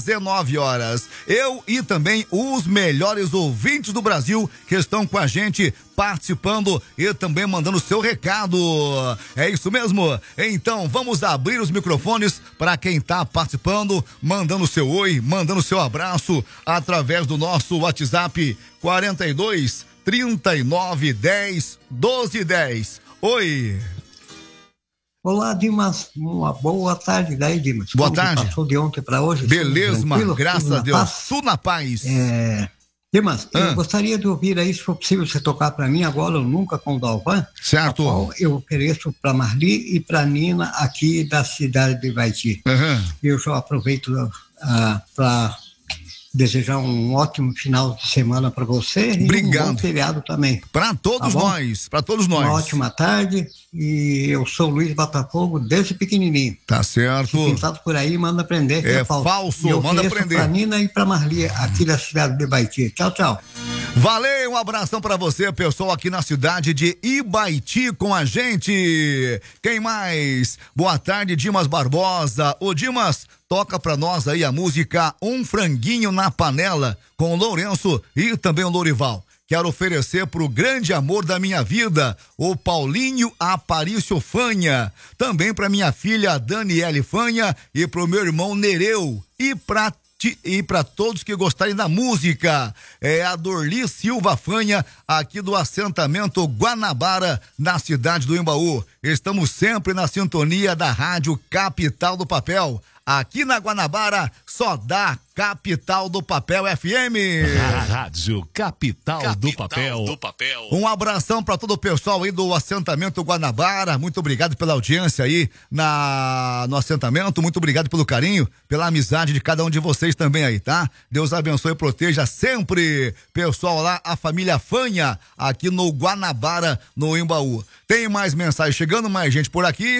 19 horas. Eu e também os melhores ouvintes do Brasil que estão com a gente participando e também mandando seu recado. É isso mesmo? Então vamos abrir os microfones para quem está participando, mandando seu oi, mandando seu abraço através do nosso WhatsApp 42 39 10 12 10. Oi. Olá, Dimas, uma boa tarde daí, Dimas. Boa tarde. Passou de ontem para hoje? Beleza, mano, graças a Deus. Tudo na paz. Dimas, eu gostaria de ouvir aí, se for possível, você tocar para mim agora ou nunca com o Dalvan. Certo. Qual eu ofereço para Marli e para Nina aqui da cidade de Ibaiti. Eu já aproveito para desejar um ótimo final de semana para você. Obrigado. E um bom feriado também. Para todos nós, para todos nós. Uma ótima tarde. E eu sou o Luiz Botafogo desde pequenininho. Tá certo. Se pintado por aí, manda aprender. É falso, manda aprender. Pra Nina e pra Marli, aqui da cidade de Ibaiti. Tchau, tchau. Valeu, um abração pra você, pessoal, aqui na cidade de Ibaiti com a gente. Quem mais? Boa tarde, Dimas Barbosa. Ô, Dimas, toca pra nós aí a música Um Franguinho na Panela, com o Lourenço e também o Lourival. Quero oferecer pro grande amor da minha vida, o Paulinho Aparício Fanha. Também pra minha filha Daniele Fanha e pro meu irmão Nereu. E para todos que gostarem da música, é a Dorli Silva Fanha, aqui do assentamento Guanabara, na cidade do Imbaú. Estamos sempre na sintonia da Rádio Capital do Papel. Aqui na Guanabara, só dá Capital do Papel FM. Rádio Capital do Papel. Um abração para todo o pessoal aí do assentamento Guanabara. Muito obrigado pela audiência aí no assentamento. Muito obrigado pelo carinho, pela amizade de cada um de vocês também aí, tá? Deus abençoe e proteja sempre, pessoal lá, a família Fanha, aqui no Guanabara, no Imbaú. Tem mais mensagem chegando, mais gente por aqui.